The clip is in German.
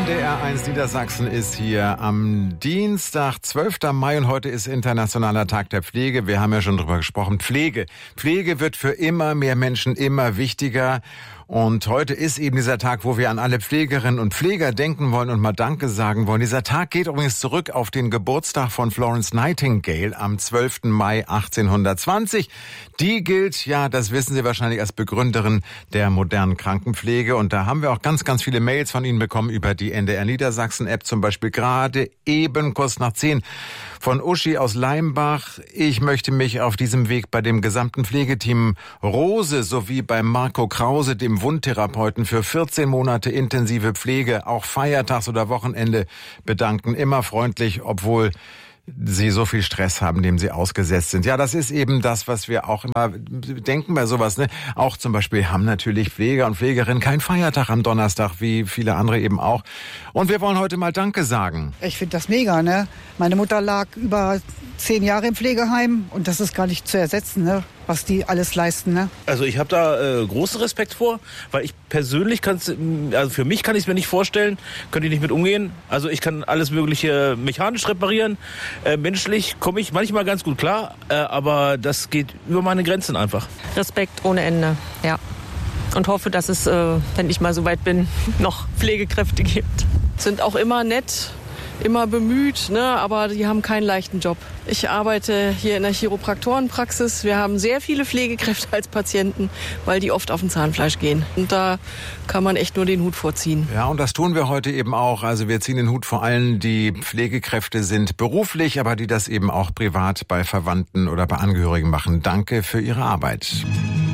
NDR1 Niedersachsen ist hier am Dienstag, 12. Mai und heute ist Internationaler Tag der Pflege. Wir haben ja schon drüber gesprochen. Pflege wird für immer mehr Menschen immer wichtiger. Und heute ist eben dieser Tag, wo wir an alle Pflegerinnen und Pfleger denken wollen und mal Danke sagen wollen. Dieser Tag geht übrigens zurück auf den Geburtstag von Florence Nightingale am 12. Mai 1820. Die gilt, ja, das wissen Sie wahrscheinlich, als Begründerin der modernen Krankenpflege. Und da haben wir auch ganz, ganz viele Mails von Ihnen bekommen über die NDR Niedersachsen-App, zum Beispiel gerade eben kurz nach 10 von Uschi aus Leimbach. Ich möchte mich auf diesem Weg bei dem gesamten Pflegeteam Rose sowie bei Marco Krause, dem Wundtherapeuten, für 14 Monate intensive Pflege, auch feiertags oder Wochenende bedanken. Immer freundlich, obwohl Sie so viel Stress haben, dem Sie ausgesetzt sind. Ja, das ist eben das, was wir auch immer denken bei sowas, ne? Auch zum Beispiel haben natürlich Pfleger und Pflegerinnen keinen Feiertag am Donnerstag, wie viele andere eben auch. Und wir wollen heute mal Danke sagen. Ich finde das mega, ne? Meine Mutter lag über 10 Jahre im Pflegeheim und das ist gar nicht zu ersetzen, ne? Was die alles leisten, ne? Also ich habe da großen Respekt vor, weil ich persönlich für mich kann ich es mir nicht vorstellen, könnte ich nicht mit umgehen. Also ich kann alles Mögliche mechanisch reparieren, menschlich komme ich manchmal ganz gut klar, aber das geht über meine Grenzen einfach. Respekt ohne Ende, ja. Und hoffe, dass es, wenn ich mal so weit bin, noch Pflegekräfte gibt. Sind auch immer nett, immer bemüht, ne, aber die haben keinen leichten Job. Ich arbeite hier in der Chiropraktorenpraxis. Wir haben sehr viele Pflegekräfte als Patienten, weil die oft auf den Zahnfleisch gehen. Und da kann man echt nur den Hut vorziehen. Ja, und das tun wir heute eben auch. Also wir ziehen den Hut vor allen, die Pflegekräfte sind beruflich, aber die das eben auch privat bei Verwandten oder bei Angehörigen machen. Danke für Ihre Arbeit.